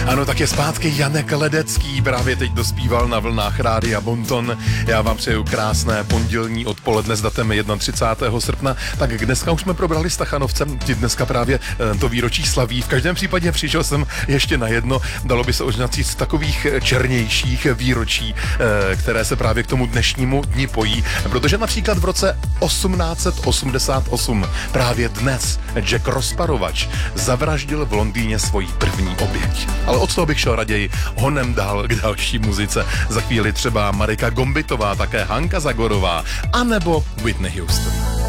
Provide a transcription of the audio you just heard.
Ano, tak je zpátky Janek Ledecký, právě teď dospíval na vlnách Rádia Bonton. Já vám přeju krásné pondělní odpoledne s datem 31. srpna. Tak dneska už jsme probrali Stachanovce, ti dneska právě to výročí slaví. V každém případě přišel jsem ještě na jedno, dalo by se označit z takových černějších výročí, které se právě k tomu dnešnímu dni pojí, protože například v roce 1888 právě dnes Jack Rozparovač zavraždil v Londýně svoji první oběť. Ale od toho bych šel raději honem dál k další muzice. Za chvíli třeba Marika Gombitová, také Hanka Zagorová, anebo Whitney Houston.